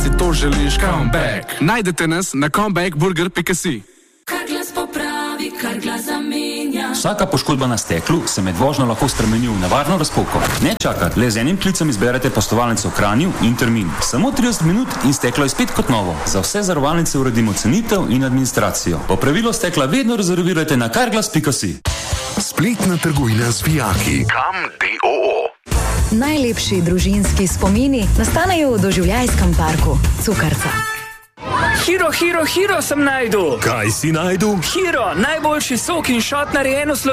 si to želiš, comeback. Najdete nas na comebackburger.si. Carglass popravi, Carglass zamenja. Vsaka poškodba na steklu se med vožnjo lahko spremeni v nevarno razpoko. Ne čakati, le z enim klicem izberete postovalnico v Kranju in termin. Samo 30 minut in steklo je spet kot novo. Za vse zavarovalnice uredimo cenitev in administracijo. Popravilo stekla vedno rezervirajte na carglass.si. Spletna trgovina z vijaki. Kam d.o.o. Najlepši družinski spomini nastanejo v doživljajskem parku Cukrca. Hiro sem najdu. Kaj si najdu? Hiro, najboljši sok in šot narejen v Sloveniji.